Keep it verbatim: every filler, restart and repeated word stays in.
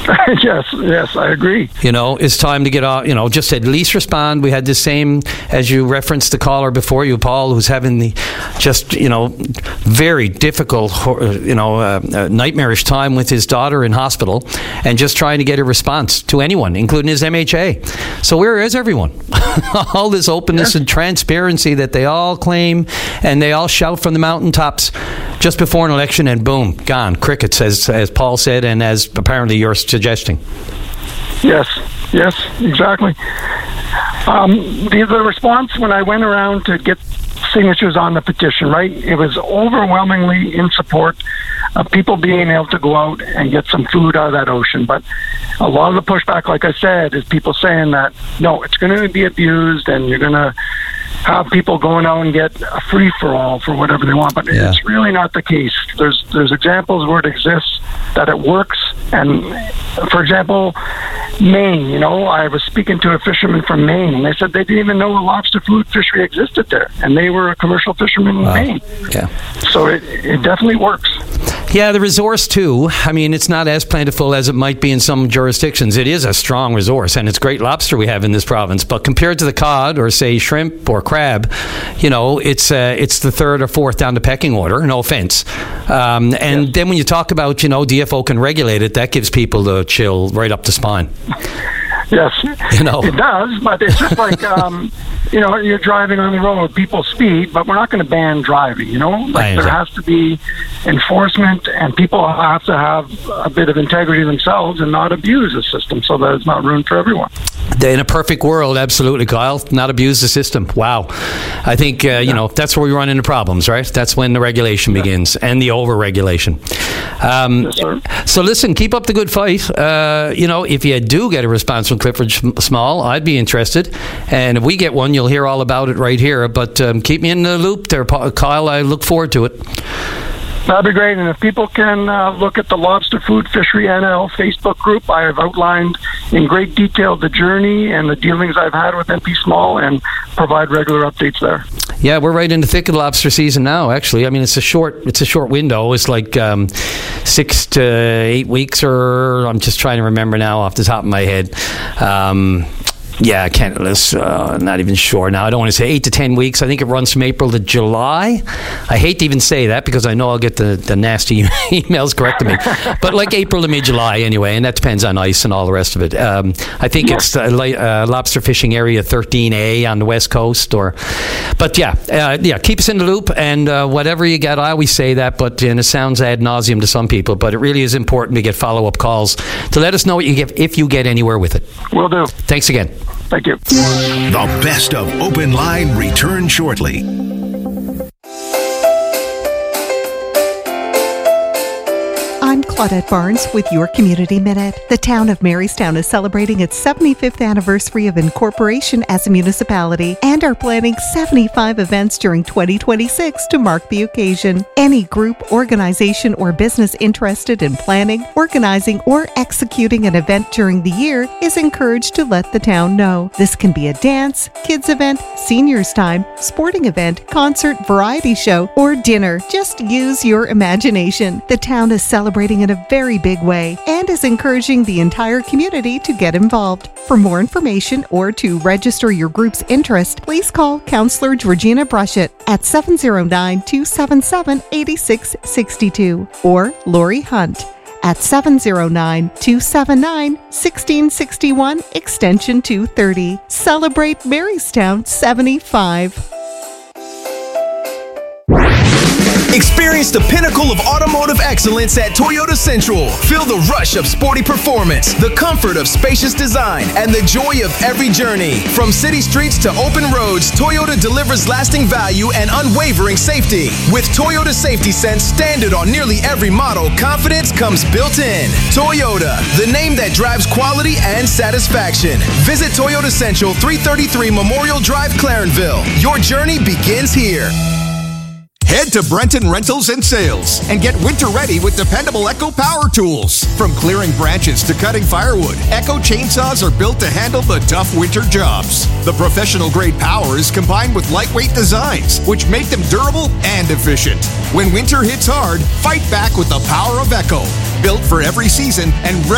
yes, yes, I agree. You know, it's time to get off, you know, just at least respond. We had the same, as you referenced the caller before you, Paul, who's having the just, you know, very difficult, you know, uh, nightmarish time with his daughter in hospital and just trying to get a response to anyone, including his M H A. So where is everyone? All this openness yeah. and transparency that they all claim and they all shout from the mountaintops just before an election, and boom, gone. Crickets, as, as Paul said, and as apparently you're suggesting. Yes, yes, exactly. Um, the, the response when I went around to get signatures on the petition, right, it was overwhelmingly in support of people being able to go out and get some food out of that ocean. But a lot of the pushback, like I said, is people saying that, no, it's going to be abused and you're going to have people going out and get a free-for-all for whatever they want. But yeah. it's really not the case. There's there's examples where it exists, that it works. And, for example, Maine, you know, I was speaking to a fisherman from Maine, and they said they didn't even know a lobster food fishery existed there. And they were a commercial fisherman in wow. Maine. Yeah. So it, it definitely works. Yeah, the resource, too. I mean, it's not as plentiful as it might be in some jurisdictions. It is a strong resource, and it's great lobster we have in this province. But compared to the cod or, say, shrimp or crab, you know, it's uh, it's the third or fourth down the pecking order, no offense. Um, and yes. then when you talk about, you know, D F O can regulate it, that gives people the chill right up the spine. Yes, you know. It does, but it's just like, um, you know, you're driving on the road, people speed, but we're not going to ban driving, you know? Like there has to be enforcement, and people have to have a bit of integrity themselves and not abuse the system so that it's not ruined for everyone. In a perfect world, absolutely, Kyle. Not abuse the system. Wow. I think, uh, you yeah. know, that's where we run into problems, right? That's when the regulation yeah. begins, and the over-regulation. Um, yes, sir. So listen, keep up the good fight. Uh, you know, if you do get a response from Clifford Small, I'd be interested. And if we get one, you'll hear all about it right here. But um, keep me in the loop there, Kyle. I look forward to it. That'd be great. And if people can uh, look at the Lobster Food Fishery N L Facebook group, I have outlined in great detail the journey and the dealings I've had with M P Small, and provide regular updates there. Yeah, we're right in the thick of the lobster season now, actually. I mean, it's a short it's a short window. It's like um, six to eight weeks, or I'm just trying to remember now off the top of my head. Um Yeah, I can't, uh, not even sure now. I don't want to say eight to ten weeks. I think it runs from April to July. I hate to even say that because I know I'll get the, the nasty emails correcting me. But like April to mid-July anyway, and that depends on ice and all the rest of it. Um, I think it's uh, uh, lobster fishing area thirteen A on the west coast. Or, But yeah, uh, yeah, keep us in the loop, and uh, whatever you get, I always say that, but and it sounds ad nauseum to some people, but it really is important to get follow-up calls to let us know what you get if you get anywhere with it. Will do. Thanks again. Thank you. The best of Open Line return shortly. I'm Claudette Barnes with your Community Minute. The town of Marystown is celebrating its seventy-fifth anniversary of incorporation as a municipality and are planning seventy-five events during twenty twenty-six to mark the occasion. Any group, organization, or business interested in planning, organizing, or executing an event during the year is encouraged to let the town know. This can be a dance, kids event, seniors time, sporting event, concert, variety show, or dinner. Just use your imagination. The town is celebrating in a very big way and is encouraging the entire community to get involved. For more information or to register your group's interest, please call Councillor Georgina Brushett at seven oh nine, two seven seven, eight six six two or Lori Hunt at seven oh nine, two seven nine, one six six one, extension two thirty. Celebrate Marystown seventy-five. Experience the pinnacle of automotive excellence at Toyota Central. Feel the rush of sporty performance, the comfort of spacious design, and the joy of every journey. From city streets to open roads, Toyota delivers lasting value and unwavering safety. With Toyota Safety Sense standard on nearly every model, confidence comes built in. Toyota, the name that drives quality and satisfaction. Visit Toyota Central, three thirty-three Memorial Drive, Clarenville. Your journey begins here. Head to Brenton Rentals and Sales and get winter ready with dependable Echo power tools. From clearing branches to cutting firewood, Echo chainsaws are built to handle the tough winter jobs. The professional grade power is combined with lightweight designs, which make them durable and efficient. When winter hits hard, fight back with the power of Echo. Built for every season and